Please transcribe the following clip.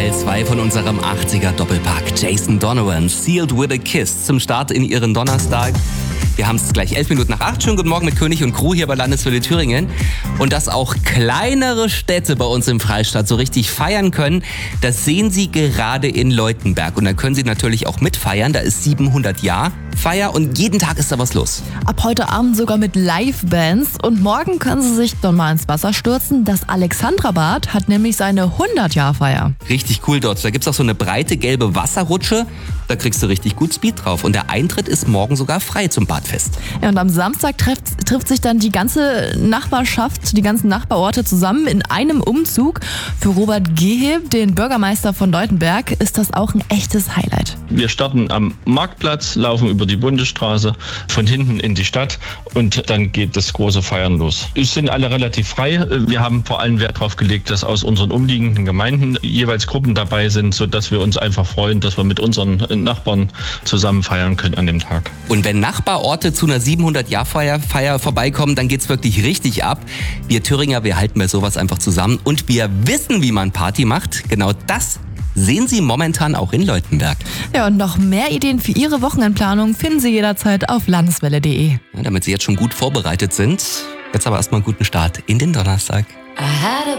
Teil 2 von unserem 80er-Doppelpack. Jason Donovan, Sealed with a Kiss, zum Start in Ihren Donnerstag. Wir haben es gleich 11 Minuten nach 8. Schönen guten Morgen mit König und Crew hier bei Landeswelle Thüringen. Und dass auch kleinere Städte bei uns im Freistaat so richtig feiern können, das sehen Sie gerade in Leutenberg. Und da können Sie natürlich auch mitfeiern. Da ist 700 Jahr Feier und jeden Tag ist da was los. Ab heute Abend sogar mit Live-Bands. Und morgen können Sie sich dann mal ins Wasser stürzen. Das Alexandrabad hat nämlich seine 100-Jahr-Feier. Richtig cool dort. Da gibt's auch so eine breite gelbe Wasserrutsche. Da kriegst du richtig gut Speed drauf. Und der Eintritt ist morgen sogar frei zum Badfest. Ja, und am Samstag trifft sich dann die ganze Nachbarschaft, die ganzen Nachbarorte zusammen in einem Umzug. Für Robert Geheb, den Bürgermeister von Leutenberg, ist das auch ein echtes Highlight. Wir starten am Marktplatz, laufen über die Bundesstraße von hinten in die Stadt und dann geht das große Feiern los. Es sind alle relativ frei. Wir haben vor allem Wert darauf gelegt, dass aus unseren umliegenden Gemeinden jeweils Gruppen dabei sind, sodass wir uns einfach freuen, dass wir mit unseren Nachbarn zusammen feiern können an dem Tag. Und wenn Nachbarorte zu einer 700-Jahr-Feier vorbeikommen, dann geht's wirklich richtig ab. Wir Thüringer, wir halten bei sowas einfach zusammen und wir wissen, wie man Party macht. Genau das sehen Sie momentan auch in Leutenberg. Ja, und noch mehr Ideen für Ihre Wochenendplanung finden Sie jederzeit auf landeswelle.de. Ja, damit Sie jetzt schon gut vorbereitet sind. Jetzt aber erstmal einen guten Start in den Donnerstag.